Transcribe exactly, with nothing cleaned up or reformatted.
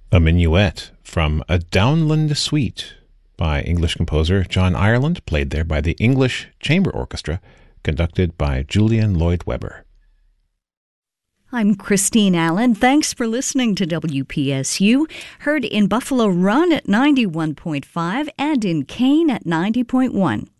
A minuet from A Downland Suite by English composer John Ireland, played there by the English Chamber Orchestra, conducted by Julian Lloyd Webber. I'm Christine Allen. Thanks for listening to W P S U, heard in Buffalo Run at ninety-one point five and in Kane at ninety point one.